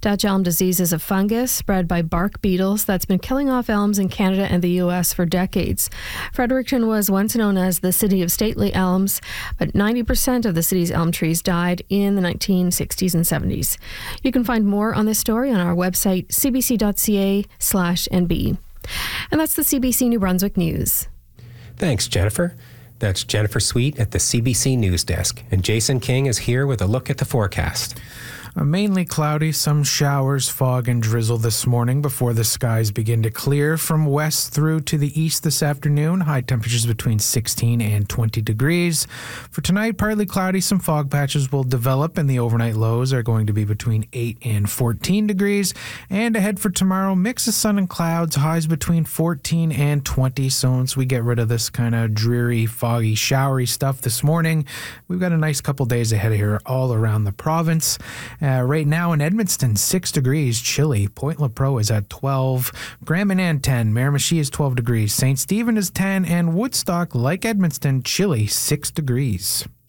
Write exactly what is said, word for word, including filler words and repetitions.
Dutch elm disease is a fungus spread by bark beetles that's been killing off elms in Canada and the U S for decades. Fredericton was once known as the city of stately elms, but ninety percent of the city's elm trees died in the nineteen sixties and seventies. You can find more on this story on our website, c b c dot c a slash n b. And that's the C B C New Brunswick News. Thanks, Jennifer. That's Jennifer Sweet at the C B C News Desk. And Jason King is here with a look at the forecast. Uh, mainly cloudy, some showers, fog, and drizzle this morning before the skies begin to clear from west through to the east this afternoon. High temperatures between sixteen and twenty degrees. For tonight, partly cloudy, some fog patches will develop, and the overnight lows are going to be between eight and fourteen degrees. And ahead for tomorrow, mix of sun and clouds, highs between fourteen and twenty. So once we get rid of this kind of dreary, foggy, showery stuff this morning, we've got a nice couple days ahead of here all around the province. Uh, right now in Edmundston, six degrees, chilly. Point Lepreau is at twelve. Grand Manan, ten. Miramichi is twelve degrees. Saint Stephen is ten. And Woodstock, like Edmundston, chilly, six degrees.